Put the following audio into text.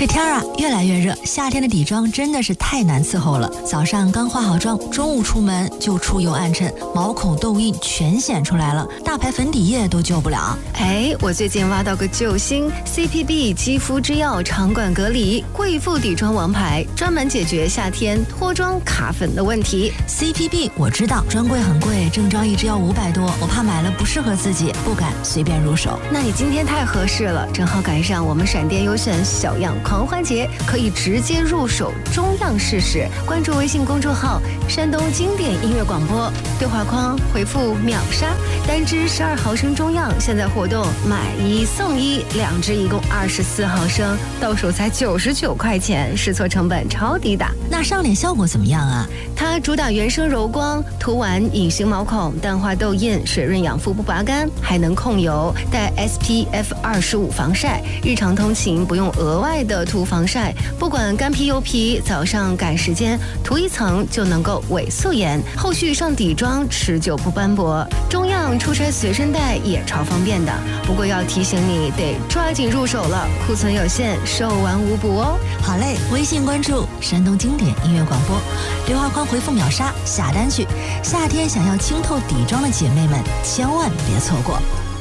这天啊，越来越热，夏天的底妆真的是太难伺候了。早上刚化好妆，中午出门就出油暗沉，毛孔痘印全显出来了，大牌粉底液都救不了。 我最近挖到个救星 CPB 肌肤之钥长管隔离贵妇底妆王牌，专门解决夏天脱妆卡粉的问题。 CPB 我知道，专柜很贵，正装一支要500多，我怕买了不适合自己，不敢随便入手。 那你今天太合适了，正好赶上我们闪电优选小样狂欢节，可以直接入手中样试试。关注微信公众号山东经典音乐广播，对话框回复秒杀，单支12毫升中样，现在活动买1送1，2支一共24毫升，到手才99块钱，试错成本超低的。 那上脸效果怎么样啊？ 它主打原生柔光，涂完隐形毛孔，淡化痘印，水润养肤不拔干，还能控油，带 SPF 25防晒，日常通勤不用额外的涂防晒，不管干皮油皮，早上赶时间涂一层就能够伪素颜，后续上底妆持久不斑驳。中样出差随身带也超方便的，不过要提醒你得抓紧入手了，库存有限，售完无补哦。 好嘞，微信关注山东经典音乐广播，对话框回复秒杀下单去。夏天想要清透底妆的姐妹们，千万别错过。